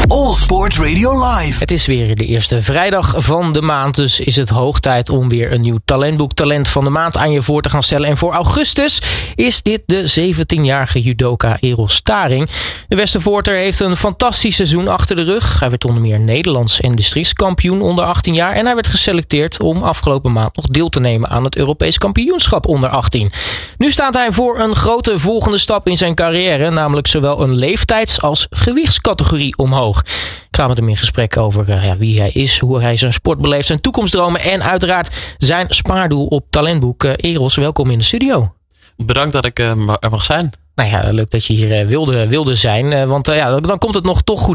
All Sports Radio Live. Het is weer de eerste vrijdag van de maand, dus is het hoog tijd om weer een nieuw talentboek Talent van de Maand aan je voor te gaan stellen. En voor augustus is dit de 17-jarige judoka Eros Staring. De Westervoorter heeft een fantastisch seizoen achter de rug. Hij werd onder meer Nederlands en districtskampioen onder 18 jaar. En hij werd geselecteerd om afgelopen maand nog deel te nemen aan het Europees kampioenschap onder 18. Nu staat hij voor een grote volgende stap in zijn carrière, namelijk zowel een leeftijds- als gewichtscategorie omhoog. Ik ga met hem in gesprek over wie hij is, hoe hij zijn sport beleeft, zijn toekomstdromen en uiteraard zijn spaardoel op talentboek. Eros, welkom in de studio. Bedankt dat ik er mag zijn. Nou ja, leuk dat je hier wilde zijn, want dan komt het nog toch goed